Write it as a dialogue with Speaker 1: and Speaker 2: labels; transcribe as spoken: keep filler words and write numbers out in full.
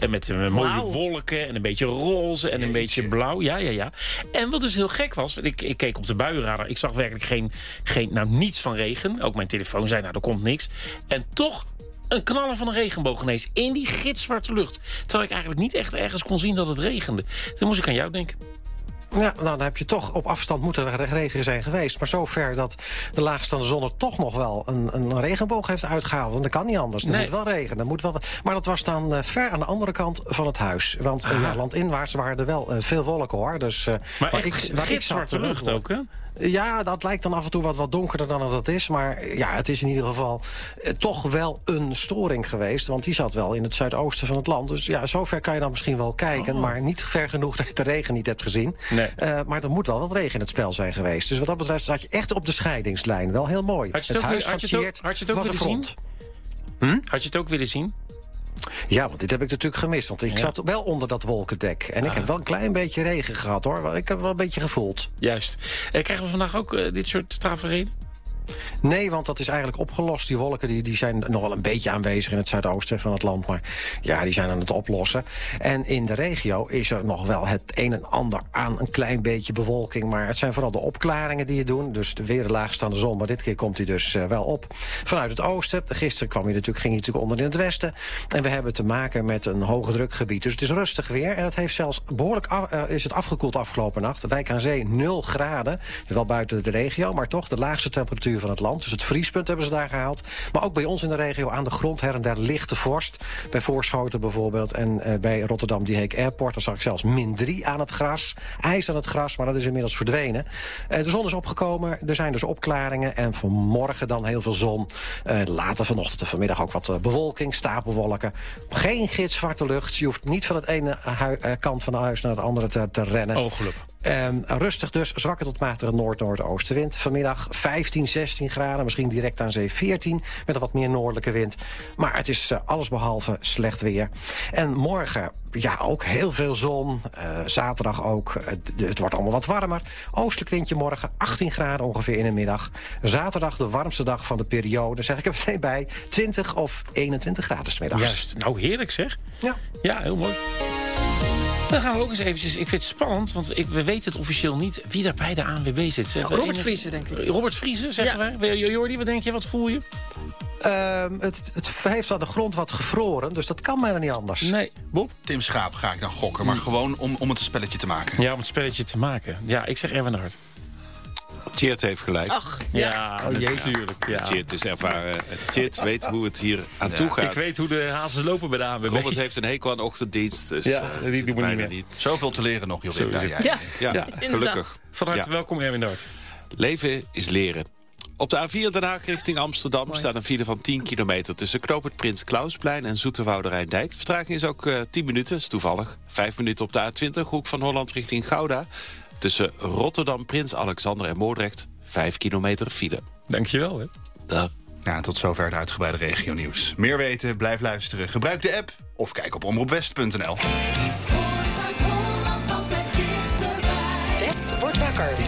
Speaker 1: En met uh, mooie
Speaker 2: Blauw.
Speaker 1: wolken en een beetje roze en een beetje blauw. Ja, ja, ja. En wat dus heel gek was, ik, ik keek op de buienradar. Ik zag werkelijk geen, geen, nou niets van regen. Ook mijn telefoon zei, nou er komt niks. En toch een knaller van een regenboog ineens in die gitzwarte lucht. Terwijl ik eigenlijk niet echt ergens kon zien dat het regende. Toen moest ik aan jou denken.
Speaker 3: Ja, nou, dan heb je toch op afstand moeten regen zijn geweest. Maar zover dat de laagstaande zon er toch nog wel een, een regenboog heeft uitgehaald. Want dat kan niet anders. Er
Speaker 1: Nee.
Speaker 3: moet wel regenen. Er moet wel, maar dat was dan uh, ver aan de andere kant van het huis. Want uh, ja, landinwaarts waren er wel uh, veel wolken, hoor. Dus, uh,
Speaker 1: Maar
Speaker 3: waar
Speaker 1: echt
Speaker 3: ik, waar ik
Speaker 1: gitzwarte
Speaker 3: zat,
Speaker 1: lucht ook, hè?
Speaker 3: Ja, dat lijkt dan af en toe wat, wat donkerder dan dat is. Maar ja, het is in ieder geval eh, toch wel een storing geweest. Want die zat wel in het zuidoosten van het land. Dus ja, zover kan je dan misschien wel kijken.
Speaker 1: Oh.
Speaker 3: Maar niet ver genoeg dat je de regen niet hebt gezien.
Speaker 1: Nee.
Speaker 3: Uh, maar er moet wel wat regen in het spel zijn geweest. Dus wat dat betreft zat je echt op de scheidingslijn. Wel heel mooi.
Speaker 1: Had je het, ook,
Speaker 3: huis
Speaker 1: had je
Speaker 3: van
Speaker 1: het, ook,
Speaker 3: Tjeerd
Speaker 1: had je het ook
Speaker 3: was
Speaker 1: willen
Speaker 3: een
Speaker 1: zien?
Speaker 3: front.
Speaker 1: Had je het ook willen zien?
Speaker 3: Ja, want dit heb ik natuurlijk gemist. Want ik
Speaker 1: Ja.
Speaker 3: zat wel onder dat wolkendek. En ik
Speaker 1: Ah.
Speaker 3: heb wel een klein beetje regen gehad, hoor. Ik heb wel een beetje gevoeld.
Speaker 1: Juist. Eh, krijgen we vandaag ook uh, dit soort taferelen?
Speaker 3: Nee, want dat is eigenlijk opgelost. Die wolken die, die zijn nog wel een beetje aanwezig in het zuidoosten van het land. Maar ja, die zijn aan het oplossen. En in de regio is er nog wel het een en ander aan een klein beetje bewolking. Maar het zijn vooral de opklaringen die je doen. Dus de weer de laagstaande zon. Maar dit keer komt hij dus uh, wel op. Vanuit het oosten. Gisteren kwam hij natuurlijk, ging hij natuurlijk onder in het westen. En we hebben te maken met een hoge drukgebied. Dus het is rustig weer. En het heeft zelfs behoorlijk af, uh, is het afgekoeld afgelopen nacht. Wijk aan Zee nul graden. Wel buiten de regio, maar toch de laagste temperatuur van het land. Dus het vriespunt hebben ze daar gehaald. Maar ook bij ons in de regio aan de grond her en der lichte vorst. Bij Voorschoten bijvoorbeeld. En uh, bij Rotterdam die Heek Airport. Daar zag ik zelfs min drie aan het gras. IJs aan het gras, maar dat is inmiddels verdwenen. Uh, de zon is opgekomen. Er zijn dus opklaringen. En vanmorgen dan heel veel zon. Uh, later vanochtend en vanmiddag ook wat uh, bewolking. Stapelwolken. Geen gitzwarte lucht. Je hoeft niet van het ene hu- uh, kant van het huis naar het andere te, te rennen.
Speaker 1: Oh, gelukkig.
Speaker 3: Um, rustig dus, zwakke tot matige noord-noordoostenwind. Vanmiddag vijftien, zestien graden, misschien direct aan zee veertien... met een wat meer noordelijke wind. Maar het is uh, allesbehalve slecht weer. En morgen, ja, ook heel veel zon. Uh, zaterdag ook, uh, d- het wordt allemaal wat warmer. Oostelijk windje morgen, achttien graden ongeveer in de middag. Zaterdag de warmste dag van de periode, zeg ik er meteen bij. twintig of eenentwintig graden 's middags.
Speaker 1: Juist. Nou, heerlijk zeg.
Speaker 3: Ja.
Speaker 1: Ja, heel mooi. Dan gaan we ook eens eventjes... Ik vind het spannend, want ik, we weten het officieel niet... wie daar bij de A N W B zit. Zeg,
Speaker 2: Robert
Speaker 1: Ene-
Speaker 2: Vriezen, denk ik.
Speaker 1: Robert Vriezen, zeggen
Speaker 2: Ja.
Speaker 1: wij. Jordi, wat denk je? Wat voel je?
Speaker 3: Um, het, het heeft aan de grond wat gevroren, dus dat kan bijna niet anders.
Speaker 1: Nee. Bob?
Speaker 4: Tim Schaap ga ik dan gokken, maar gewoon om, om het een spelletje te maken.
Speaker 1: Ja, om het spelletje te maken. Ja, ik zeg Erwin de Hart.
Speaker 5: Tjeerd heeft gelijk.
Speaker 2: Ach,
Speaker 1: Ja,
Speaker 3: Oh, jee.
Speaker 1: natuurlijk. Ja.
Speaker 5: Tjeerd is ervaren. Tjeerd weet hoe het hier aan toe gaat.
Speaker 1: Ik weet hoe de hazen lopen bij de A N W B.
Speaker 5: Robert heeft een hekel aan ochtenddienst, dus
Speaker 1: Ja,
Speaker 5: eh,
Speaker 1: die
Speaker 5: zit
Speaker 1: moet
Speaker 5: bijna
Speaker 1: niet meer.
Speaker 5: niet.
Speaker 4: Zoveel te leren nog, Jordi.
Speaker 1: Zo is
Speaker 4: Ja,
Speaker 1: het.
Speaker 4: ja.
Speaker 2: ja.
Speaker 5: Ja,
Speaker 1: Ja,
Speaker 5: gelukkig.
Speaker 1: Van harte
Speaker 5: Ja.
Speaker 1: welkom, Erwin de Hart.
Speaker 5: Leven is leren. Op de A vier Den Haag richting Amsterdam staat een file van tien kilometer... tussen Knoop het Prins Klausplein en Zoeterwoude Rijndijk. De vertraging is ook uh, tien minuten, is toevallig. Vijf minuten op de A twintig, hoek van Holland richting Gouda. Tussen Rotterdam, Prins Alexander en Moordrecht... vijf kilometer file.
Speaker 1: Dankjewel, hè.
Speaker 5: Dag.
Speaker 4: Ja, tot zover het uitgebreide regionieuws. Meer weten, blijf luisteren. Gebruik de app of kijk op omroepwest punt n l.
Speaker 6: Voor Zuid-Holland altijd dichterbij.
Speaker 7: West wordt wakker.